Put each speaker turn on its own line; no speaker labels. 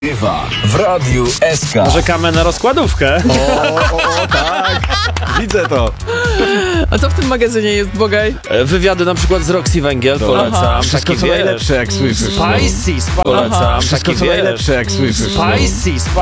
Bywa w Radiu SK.
Czekamy na rozkładówkę.
O, tak. Widzę to.
A co w tym magazynie jest, Bogaj?
Wywiady na przykład z Roxy Węgiel, polecam.
Wszystko
Taki,
co
wiesz,
najlepsze, jak słyszysz.
Spicy, polecam.
Wszystko
Taki,
co
wiesz,
najlepsze, jak słyszysz.
Spicy,